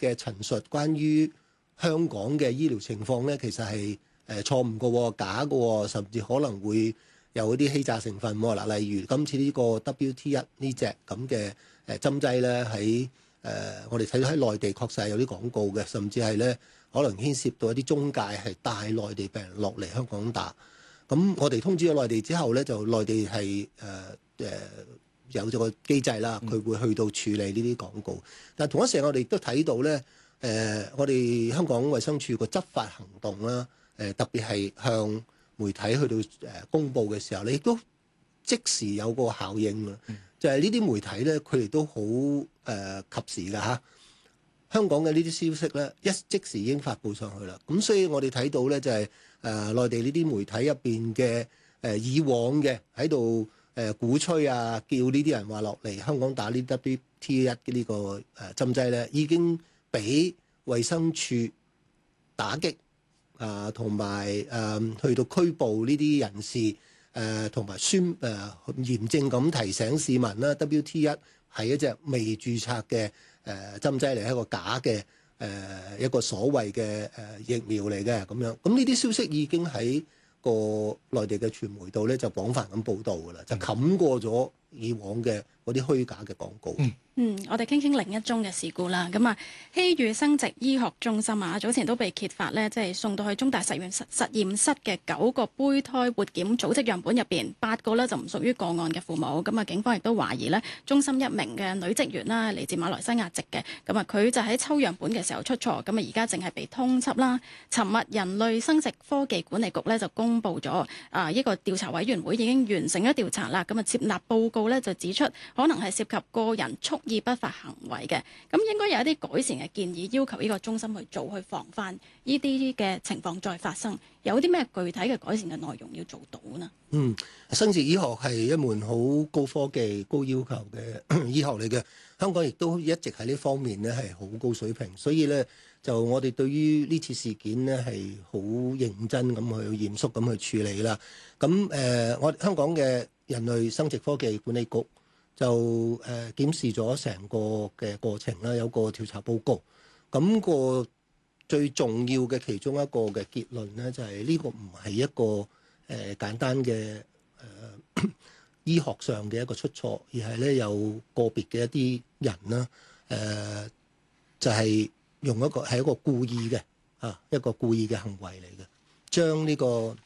嘅陳述關於香港嘅醫療情況咧，其實係錯誤嘅、假嘅，甚至可能會有啲欺詐成分喎。嗱，例如今次呢個 WT1 呢隻咁嘅針劑咧，喺我哋睇到喺內地確實係有啲廣告嘅，甚至係咧可能牽涉到一啲中介係帶內地病人落嚟香港打。咁我哋通知咗內地之後咧，就內地係有咗個機制啦，佢會去到處理呢啲廣告。但同一時間我哋亦都睇到咧，我哋香港衛生署個執法行動啦，特別係向媒體去到公佈嘅時候，你亦都即時有個效應啊！就係呢啲媒體咧，佢哋都好及時㗎嚇。香港嘅呢啲消息咧，即時已經發布上去啦。咁所以我哋睇到咧，就係內地呢啲媒體入邊嘅以往嘅喺度鼓吹啊，叫呢啲人話落嚟香港打呢 WT1 嘅呢個針劑咧，已經俾衛生署打擊同埋去到拘捕呢啲人士，同埋嚴正咁提醒市民啦，WT1係一隻未註冊嘅針劑嚟，係一個假嘅一個所謂嘅疫苗嚟嘅咁樣。咁呢啲消息已經喺個內地嘅傳媒度咧就廣泛咁報導㗎啦，就冚過咗以往嘅嗰啲虛假嘅廣告。 我哋傾另一宗嘅事故啦。咁啊，希預生殖醫學中心啊，早前都被揭發咧，即係送到去中大實驗室嘅9個胚胎活檢組織樣本入邊，8個咧就唔屬於個案嘅父母。咁啊，警方亦都懷疑咧，中心一名嘅女職員啦，嚟自馬來西亞籍嘅。咁啊，佢就喺抽樣本嘅時候出錯，咁啊而家淨係被通緝啦。尋日人類生殖科技管理局咧就公布咗一個調查委員會已經完成咗調查啦。咁啊，接納報告咧就指出，可能係涉及個人蓄意不法行為嘅，咁應該有一啲改善嘅建議，要求呢個中心去做，去防範呢啲嘅情況再發生。有啲咩具體嘅改善嘅內容要做到呢？ 生殖醫學係一門好高科技、高要求嘅醫學嚟嘅。香港亦都一直喺呢方面咧係好高水平，所以咧就我哋對於呢次事件咧係好認真咁去嚴肅咁去處理啦。咁我香港嘅人類生殖科技管理局就檢視咗成個嘅過程啦，有個調查報告。咁個最重要嘅其中一個嘅結論咧，就係呢個唔係一個簡單嘅醫學上嘅一個出錯，而係咧有個別嘅一啲人啦，就係用一個係一個故意嘅一個故意嘅行為嚟嘅，將呢個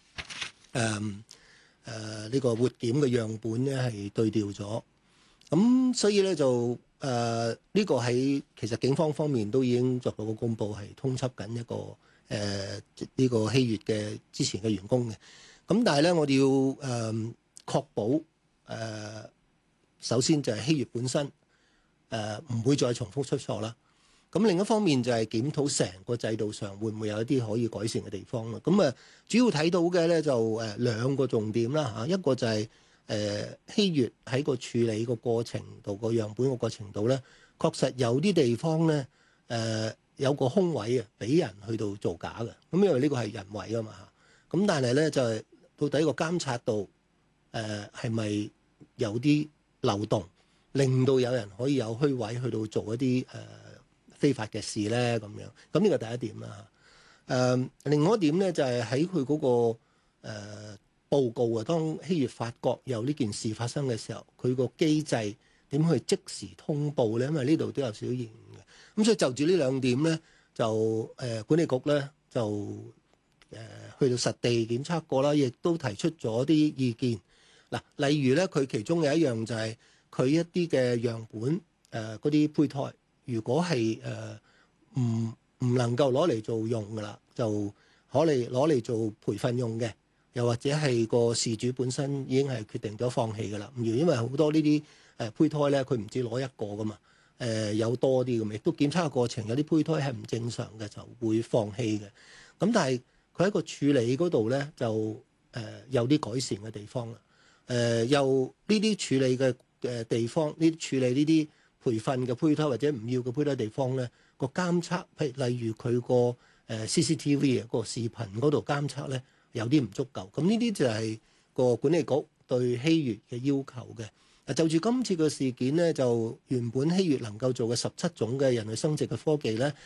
呢個活檢嘅樣本咧係對調咗。咁所以咧就呢個喺其實警方方面都已經作到個公佈，係通緝緊一個呢個希越嘅之前嘅員工嘅。咁但係咧我哋要確保首先就係希越本身唔會再重複出錯啦。咁另一方面就係檢討成個制度上會唔會有一啲可以改善嘅地方啦。咁主要睇到嘅咧就兩個重點啦嚇，一個就係希越喺個處理個過程度，個樣本個過程度咧，確實有啲地方咧有個空位啊，俾人去到造假嘅。咁因為呢個係人為啊嘛嚇。咁但係咧就係到底個監察度係咪有啲漏洞，令到有人可以有虛位去到做一啲非法嘅事咧咁樣。咁呢個第一點啦。另外一點咧就係喺佢嗰個報告啊，當希越發覺有呢件事發生嘅時候，佢個機制點去即時通報咧？因為呢度都有少少延誤嘅。咁所以就住呢兩點咧，就管理局咧就去到實地檢測過啦，亦都提出咗啲意見。嗱，例如咧，佢其中有一樣就係佢一啲嘅樣本嗰啲胚胎，如果係唔能夠攞嚟做用噶啦，就攞嚟做培訓用嘅。又或者係個事主本身已經係決定咗放棄㗎啦，因為好多呢啲胚胎咧，佢唔止攞一個㗎嘛，有多啲咁，亦都檢測嘅過程有啲胚胎係唔正常嘅，就會放棄嘅。咁但係佢喺個處理嗰度咧，就有啲改善嘅地方啦。又呢啲處理嘅地方，呢啲處理呢啲培訓嘅胚胎或者唔要嘅胚胎地方咧，個監測，譬如例如佢個CCTV 個視頻嗰度監測咧，有啲唔足夠，咁呢啲就係個管理局對希越嘅要求嘅。就住今次嘅事件呢，就原本希越能夠做嘅17種嘅人類生殖嘅科技呢，